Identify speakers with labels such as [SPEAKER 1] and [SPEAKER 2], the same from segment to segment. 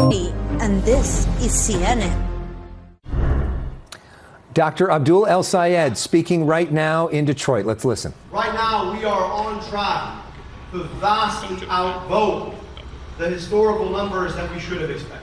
[SPEAKER 1] And this is CNN.
[SPEAKER 2] Dr. Abdul El-Sayed speaking right now in Detroit. Let's listen.
[SPEAKER 3] Right now, we are on track to vastly outvote the historical numbers that we should have expected.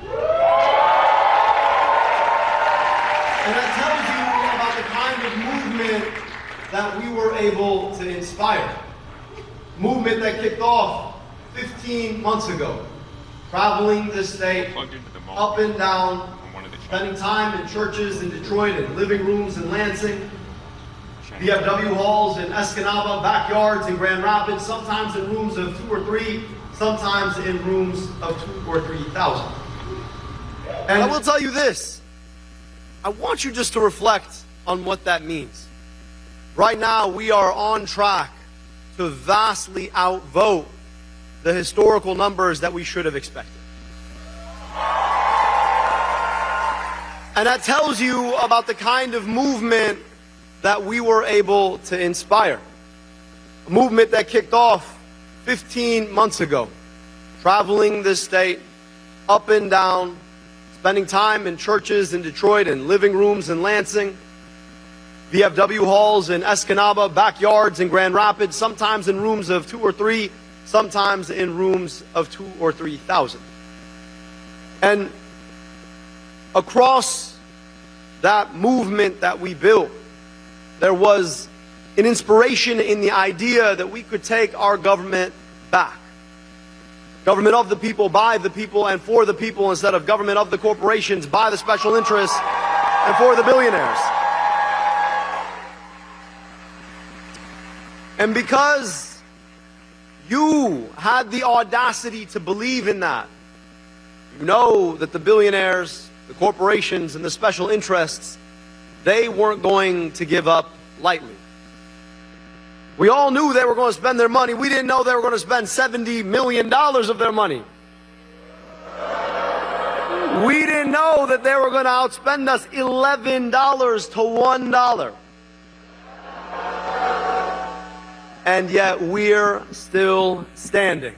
[SPEAKER 3] And that tells you about the kind of movement that we were able to inspire. Movement that kicked off 15 months ago, traveling the state up and down, spending time in churches in Detroit and living rooms in Lansing, VFW halls in Escanaba, backyards in Grand Rapids, sometimes in rooms of 2 or 3, sometimes in rooms of 2 or 3,000. And I will tell you this, I want you just to reflect on what that means. Right now, we are on track to vastly outvote the historical numbers that we should have expected. And that tells you about the kind of movement that we were able to inspire. A movement that kicked off 15 months ago, traveling the state up and down, spending time in churches in Detroit and living rooms in Lansing, VFW halls in Escanaba, backyards in Grand Rapids, sometimes in rooms of 2 or 3, sometimes in rooms of 2 or 3,000. And across that movement that we built, there was an inspiration in the idea that we could take our government back. Government of the people, by the people, and for the people, instead of government of the corporations, by the special interests, and for the billionaires. And because you had the audacity to believe in that, you know that the billionaires, the corporations, and the special interests, they weren't going to give up lightly. We all knew they were going to spend their money. We didn't know they were going to spend $70 million of their money. We didn't know that they were going to outspend us $11 to $1. And yet we're still standing.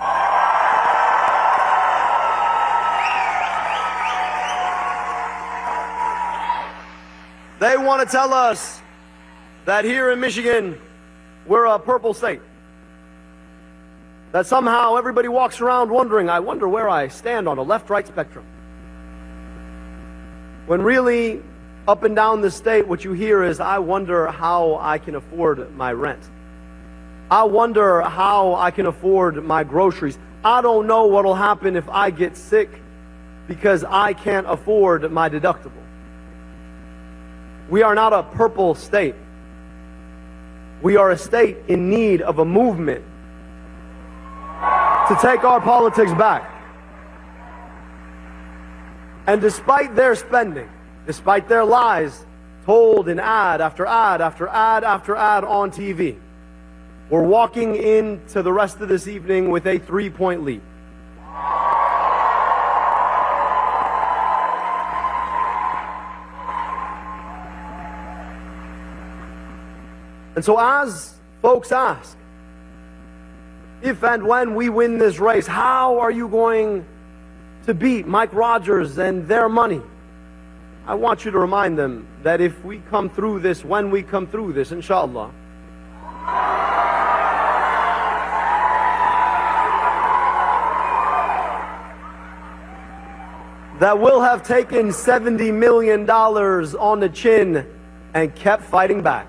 [SPEAKER 3] They want to tell us that here in Michigan, we're a purple state. That somehow everybody walks around wondering, I wonder where I stand on a left-right spectrum. When really, up and down the state, what you hear is, I wonder how I can afford my rent. I wonder how I can afford my groceries. I don't know what will happen if I get sick because I can't afford my deductible. We are not a purple state. We are a state in need of a movement to take our politics back. And despite their spending, despite their lies told in ad after ad after ad after ad on TV, we're walking into the rest of this evening with a 3-point lead. And so as folks ask, if and when we win this race, how are you going to beat Mike Rogers and their money? I want you to remind them that if we come through this, when we come through this, inshallah, that we'll have taken $70 million on the chin and kept fighting back.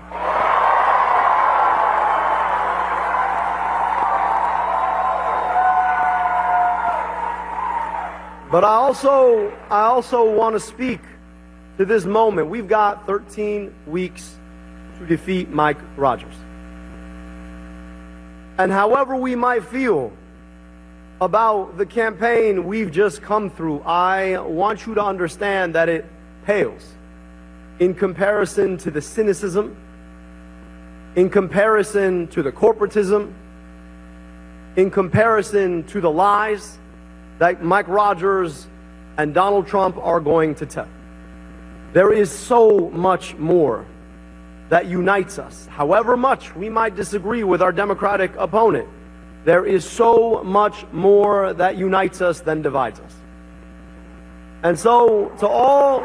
[SPEAKER 3] But I also want to speak to this moment. We've got 13 weeks to defeat Mike Rogers. And however we might feel about the campaign we've just come through, I want you to understand that it pales in comparison to the cynicism, in comparison to the corporatism, in comparison to the lies that Mike Rogers and Donald Trump are going to tell. There is so much more that unites us. However much we might disagree with our Democratic opponent, There is so much more that unites us than divides us. And so, to all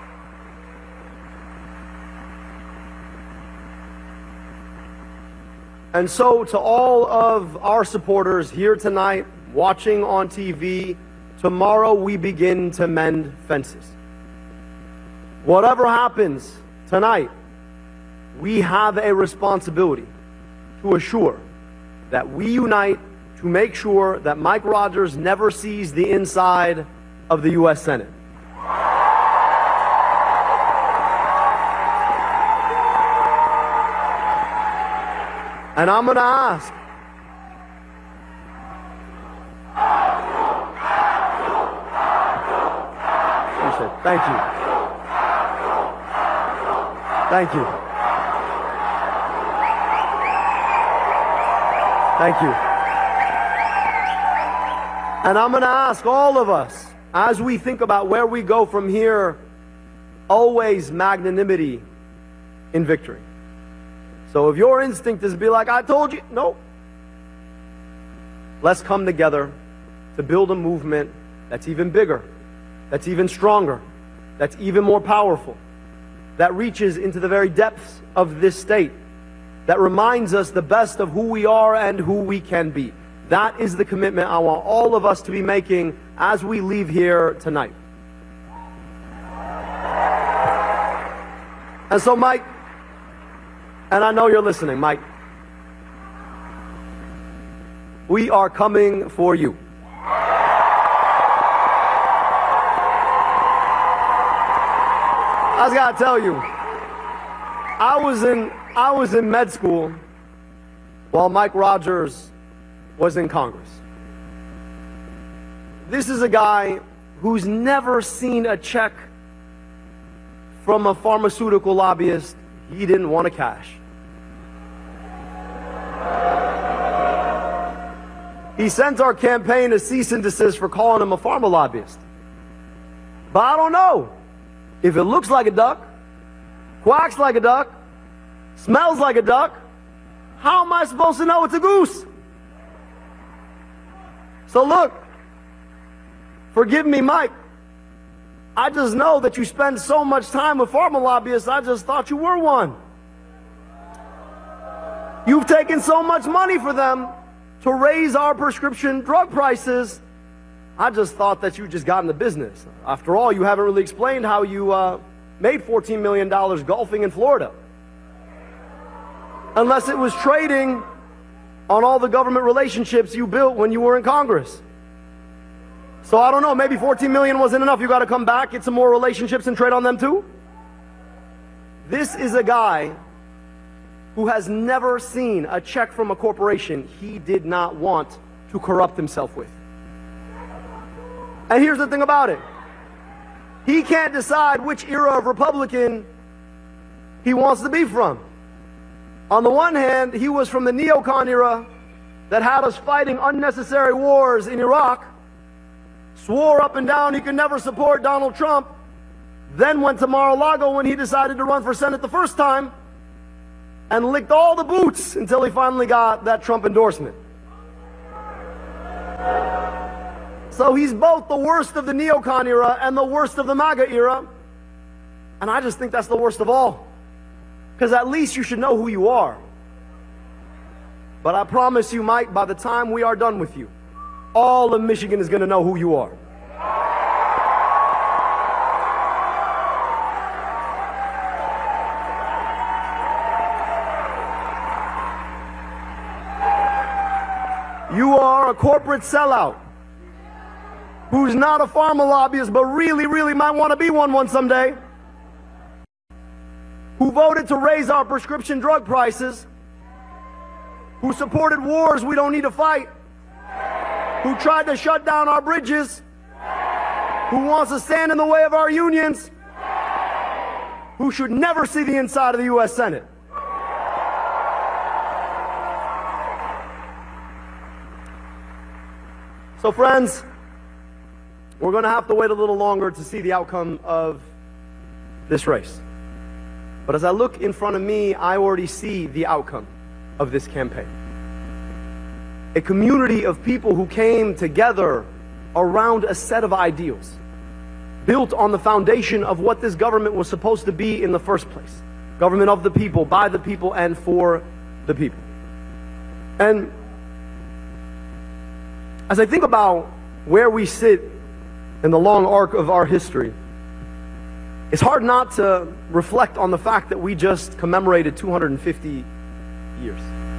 [SPEAKER 3] of our supporters here tonight, watching on TV, tomorrow we begin to mend fences. Whatever happens tonight, we have a responsibility to assure that we unite to make sure that Mike Rogers never sees the inside of the U.S. Senate. And I'm going to ask, thank you. Thank you. Thank you. And I'm going to ask all of us, as we think about where we go from here, always magnanimity in victory. So if your instinct is to be like, I told you, no. Let's come together to build a movement that's even bigger, that's even stronger, that's even more powerful, that reaches into the very depths of this state, that reminds us the best of who we are and who we can be. That is the commitment I want all of us to be making as we leave here tonight. And so, Mike, and I know you're listening, Mike, we are coming for you. I just gotta tell you, I was in med school while Mike Rogers was in Congress. This is a guy who's never seen a check from a pharmaceutical lobbyist he didn't want to cash. He sent our campaign a cease and desist for calling him a pharma lobbyist. But I don't know. If it looks like a duck, quacks like a duck, smells like a duck, how am I supposed to know it's a goose? So look, forgive me, Mike. I just know that you spend so much time with pharma lobbyists, I just thought you were one. You've taken so much money for them to raise our prescription drug prices. I just thought that you just got in the business. After all, you haven't really explained how you made $14 million golfing in Florida. Unless it was trading on all the government relationships you built when you were in Congress. So I don't know, maybe 14 million wasn't enough. You got to come back, get some more relationships and trade on them too? This is a guy who has never seen a check from a corporation he did not want to corrupt himself with. And here's the thing about it. He can't decide which era of Republican he wants to be from. On the one hand, he was from the neocon era that had us fighting unnecessary wars in Iraq, swore up and down he could never support Donald Trump, then went to Mar-a-Lago when he decided to run for Senate the first time, and licked all the boots until he finally got that Trump endorsement. So he's both the worst of the neocon era and the worst of the MAGA era, and I just think that's the worst of all. Because at least you should know who you are. But I promise you, Mike, by the time we are done with you, all of Michigan is going to know who you are. You are a corporate sellout who's not a pharma lobbyist, but really, really might want to be one someday, who voted to raise our prescription drug prices, who supported wars we don't need to fight, who tried to shut down our bridges, who wants to stand in the way of our unions, who should never see the inside of the U.S. Senate. So friends, we're going to have to wait a little longer to see the outcome of this race. But as I look in front of me, I already see the outcome of this campaign.
[SPEAKER 4] a community of people who came together around a set of ideals, built on the foundation of what this government was supposed to be in the first place. Government of the people, by the people, and for the people. And as I think about where we sit in the long arc of our history, it's hard not to reflect on the fact that we just commemorated 250 years.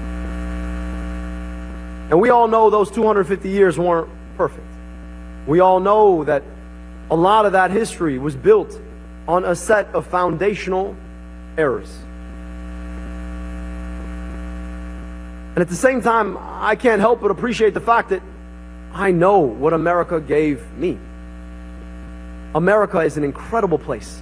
[SPEAKER 4] And we all know those 250 years weren't perfect. We all know that a lot of that history was built on a set of foundational errors. And at the same time, I can't help but appreciate the fact that I know what America gave me. America is an incredible place.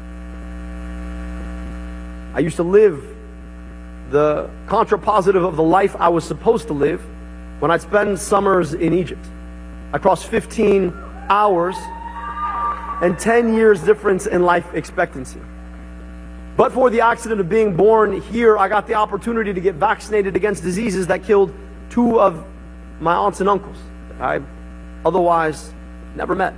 [SPEAKER 4] I used to live the contrapositive of the life I was supposed to live when I'd spend summers in Egypt. I crossed 15 hours and 10 years difference in life expectancy. But for the accident of being born here, I got the opportunity to get vaccinated against diseases that killed 2 of my aunts and uncles that I otherwise never met.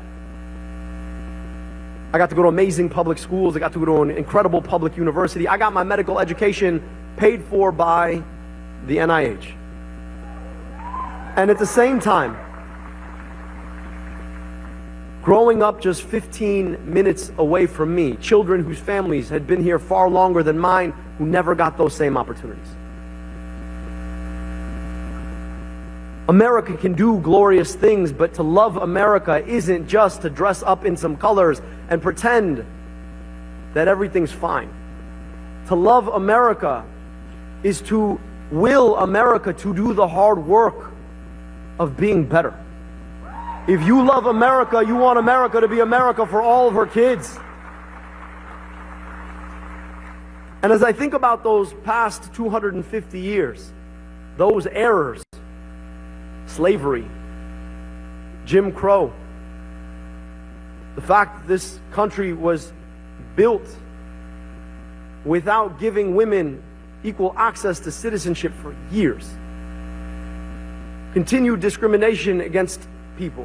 [SPEAKER 4] I got to go to amazing public schools. I got to go to an incredible public university. I got my medical education paid for by the NIH. And at the same time, growing up just 15 minutes away from me, children whose families had been here far longer than mine, who never got those same opportunities. America can do glorious things, but to love America isn't just to dress up in some colors and pretend that everything's fine. To love America is to will America to do the hard work of being better. If you love America, you want America to be America for all of her kids. And as I think about those past 250 years, those errors, slavery, Jim Crow, the fact that this country was built without giving women equal access to citizenship for years, continued discrimination against people.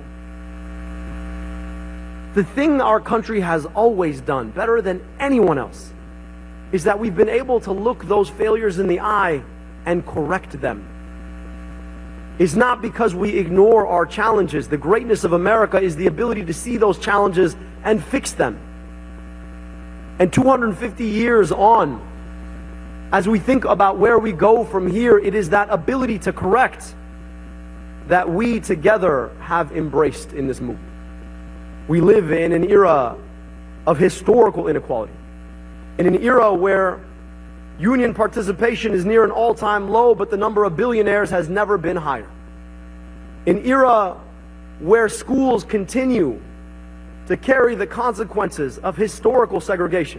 [SPEAKER 4] The thing our country has always done better than anyone else is that we've been able to look those failures in the eye and correct them. It's not because we ignore our challenges. The greatness of America is the ability to see those challenges and fix them. And 250 years on, as we think about where we go from here, it is that ability to correct that we together have embraced in this movement. We live in an era of historical inequality, in an era where union participation is near an all-time low, but the number of billionaires has never been higher. An era where schools continue to carry the consequences of historical segregation.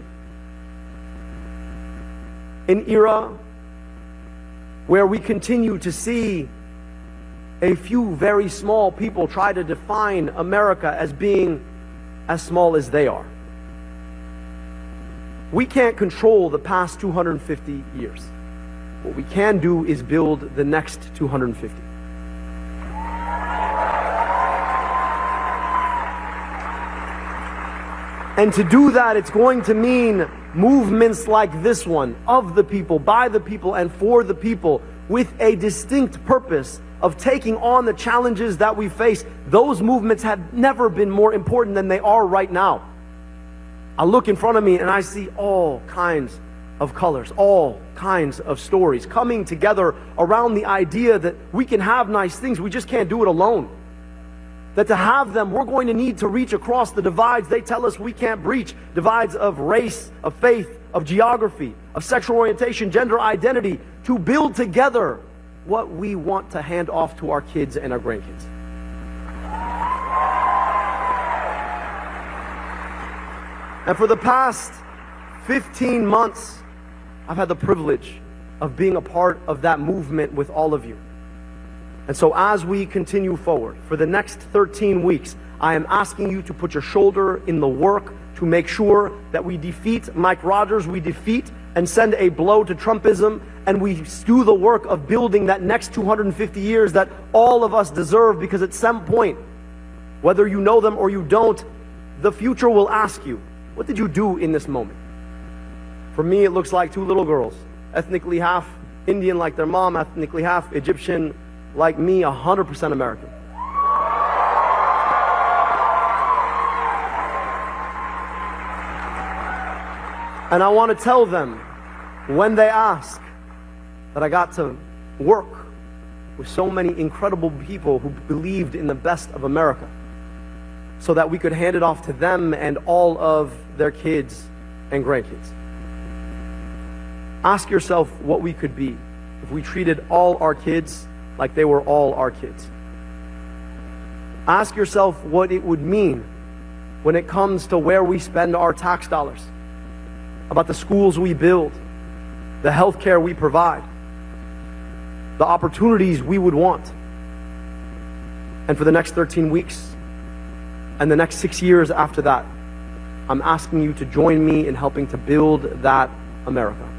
[SPEAKER 4] An era where we continue to see a few very small people try to define America as being as small as they are. We can't control the past 250 years. What we can do is build the next 250. And to do that, it's going to mean movements like this one, of the people, by the people, and for the people, with a distinct purpose of taking on the challenges that we face. Those movements have never been more important than they are right now. I look in front of me and I see all kinds of colors, all kinds of stories coming together around the idea that we can have nice things, we just can't do it alone. That to have them, we're going to need to reach across the divides they tell us we can't breach. Divides of race, of faith, of geography, of sexual orientation, gender identity, to build together what we want to hand off to our kids and our grandkids. And for the past 15 months, I've had the privilege of being a part of that movement with all of you. And so as we continue forward, for the next 13 weeks, I am asking you to put your shoulder in the work to make sure that we defeat Mike Rogers, we defeat and send a blow to Trumpism, and we do the work of building that next 250 years that all of us deserve, because at some point, whether you know them or you don't, the future will ask you, what did you do in this moment? For me, it looks like two little girls, ethnically half Indian like their mom, ethnically half Egyptian like me, 100% American. And I want to tell them, when they ask, that I got to work with so many incredible people who believed in the best of America, so that we could hand it off to them and all of their kids and grandkids. Ask yourself what we could be if we treated all our kids like they were all our kids. Ask yourself what it would mean when it comes to where we spend our tax dollars, about the schools we build, the health care we provide, the opportunities we would want. And for the next 13 weeks and the next 6 years after that, I'm asking you to join me in helping to build that America.